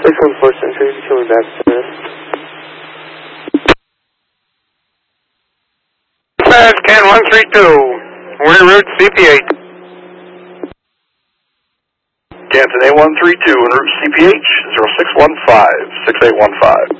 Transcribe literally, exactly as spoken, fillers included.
six one four Century, coming back to us. Fast Can one three two, we're en route C P eight. Canton A one three two, en route C P H, zero six one five, six eight one five.